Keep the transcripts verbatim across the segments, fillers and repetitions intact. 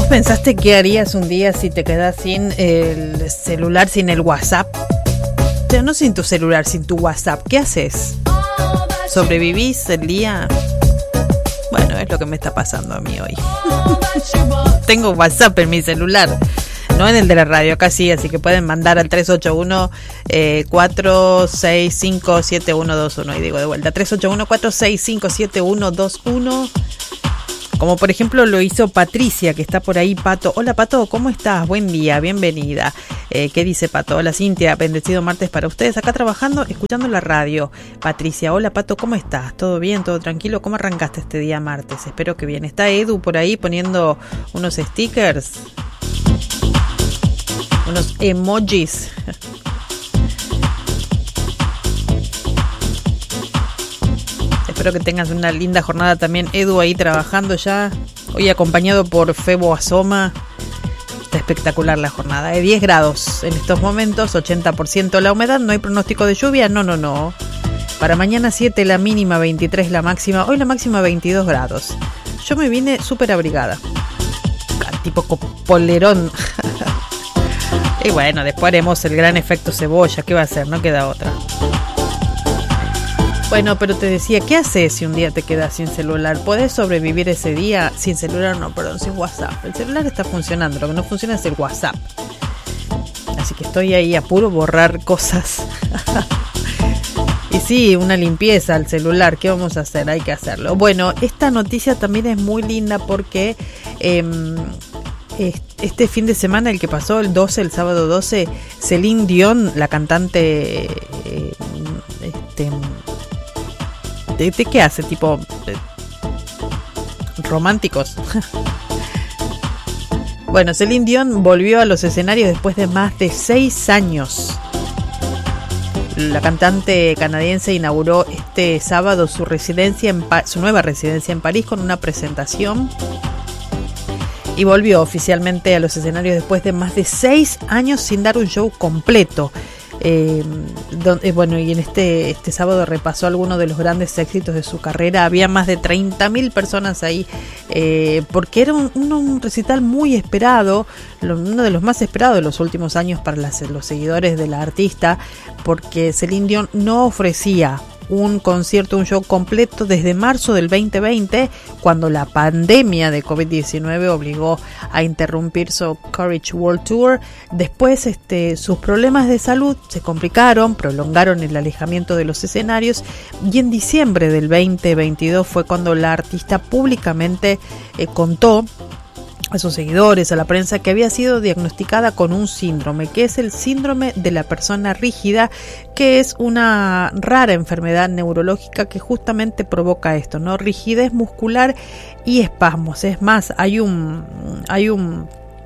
pensaste qué harías un día si te quedas sin el celular, sin el WhatsApp? O sea, no sin tu celular, sin tu WhatsApp. ¿Qué haces? ¿Sobrevivís el día? Bueno, es lo que me está pasando a mí hoy. Tengo WhatsApp en mi celular, no en el de la radio, acá sí, así que pueden mandar al tres ocho uno, cuatro seis cinco, siete uno dos uno. Y digo de vuelta, tres ocho uno, cuatro seis cinco, siete uno dos uno. Como por ejemplo lo hizo Patricia, que está por ahí. Pato, hola Pato, ¿cómo estás? Buen día, bienvenida. Eh, ¿Qué dice Pato? Hola Cintia, bendecido martes para ustedes. Acá trabajando, escuchando la radio. Patricia, hola Pato, ¿cómo estás? ¿Todo bien? ¿Todo tranquilo? ¿Cómo arrancaste este día martes? Espero que bien. ¿Está Edu por ahí poniendo unos stickers? Unos emojis. Espero que tengas una linda jornada también, Edu, ahí trabajando ya. Hoy acompañado por Febo Asoma. Está espectacular la jornada. De diez grados en estos momentos, ochenta por ciento la humedad. No hay pronóstico de lluvia. No, no, no. Para mañana siete la mínima, veintitrés la máxima. Hoy la máxima veintidós grados. Yo me vine súper abrigada. Tipo polerón. Y bueno, después haremos el gran efecto cebolla. ¿Qué va a hacer? No queda otra. Bueno, pero te decía, ¿qué haces si un día te quedas sin celular? ¿Podés sobrevivir ese día sin celular? No, perdón, sin WhatsApp. El celular está funcionando, lo que no funciona es el WhatsApp. Así que estoy ahí a puro borrar cosas. Y sí, una limpieza al celular, ¿qué vamos a hacer? Hay que hacerlo. Bueno, esta noticia también es muy linda porque eh, este fin de semana, el que pasó, el doce, el sábado doce, Celine Dion, la cantante... Eh, este... ¿De, de qué hace? Tipo eh, románticos. Bueno, Celine Dion volvió a los escenarios después de más de seis años. La cantante canadiense inauguró este sábado su residencia en pa- su nueva residencia en París con una presentación y volvió oficialmente a los escenarios después de más de seis años sin dar un show completo. Eh, donde, bueno, y en este este sábado repasó algunos de los grandes éxitos de su carrera. Había más de treinta mil personas ahí, eh, porque era un, un, un recital muy esperado, lo, uno de los más esperados de los últimos años para las, los seguidores de la artista, porque Celine Dion no ofrecía un concierto, un show completo desde marzo del veinte veinte, cuando la pandemia de covid diecinueve obligó a interrumpir su Courage World Tour. Después este, sus problemas de salud se complicaron, prolongaron el alejamiento de los escenarios, y en diciembre del veinte veintidós fue cuando la artista públicamente eh, contó a sus seguidores, a la prensa, que había sido diagnosticada con un síndrome, que es el síndrome de la persona rígida, que es una rara enfermedad neurológica que justamente provoca esto, ¿no? Rigidez muscular y espasmos. Es más, hay un hay un,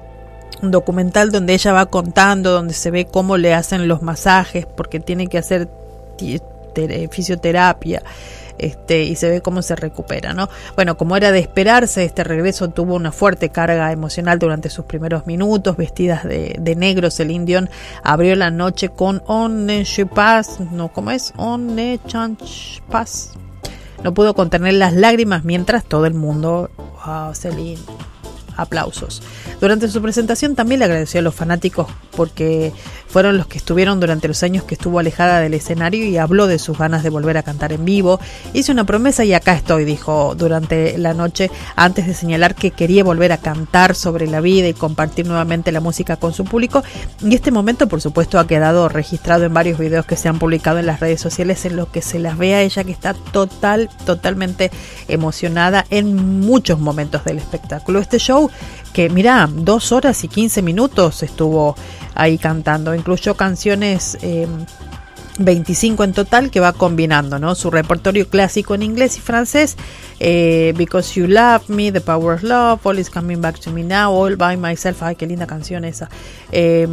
un documental donde ella va contando, donde se ve cómo le hacen los masajes, porque tiene que hacer t- t- fisioterapia. Este, y se ve cómo se recupera, ¿no? Bueno, como era de esperarse, este regreso tuvo una fuerte carga emocional durante sus primeros minutos. Vestidas de, de negro, Celine Dion abrió la noche con On ne je passe, no, ¿cómo es? On ne change pas. No pudo contener las lágrimas mientras todo el mundo, wow, Celine, aplausos. Durante su presentación también le agradeció a los fanáticos porque fueron los que estuvieron durante los años que estuvo alejada del escenario, y habló de sus ganas de volver a cantar en vivo. Hice una promesa y acá estoy, dijo durante la noche, antes de señalar que quería volver a cantar sobre la vida y compartir nuevamente la música con su público. Y este momento, por supuesto, ha quedado registrado en varios videos que se han publicado en las redes sociales, en los que se las ve a ella que está total, totalmente emocionada en muchos momentos del espectáculo. Este show que, mirá, dos horas y quince minutos estuvo ahí cantando, incluyó canciones eh, veinticinco en total, que va combinando, ¿no? Su repertorio clásico en inglés y francés, eh, Because You Love Me, The Power of Love, All Is Coming Back to Me Now, All By Myself. Ay, qué linda canción esa. Eh,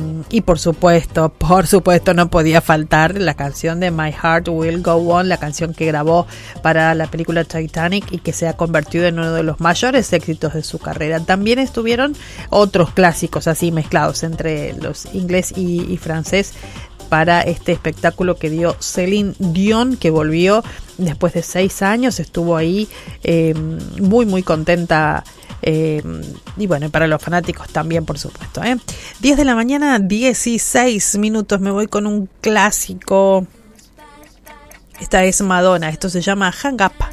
y por supuesto, por supuesto no podía faltar la canción de My Heart Will Go On, la canción que grabó para la película Titanic y que se ha convertido en uno de los mayores éxitos de su carrera. También estuvieron otros clásicos así mezclados entre los inglés y, y francés. para este espectáculo que dio Celine Dion, que volvió después de seis años, estuvo ahí eh, muy muy contenta. Eh, y bueno, para los fanáticos también, por supuesto. ¿eh? diez de la mañana, dieciséis minutos. Me voy con un clásico. Esta es Madonna. Esto se llama Hang Up.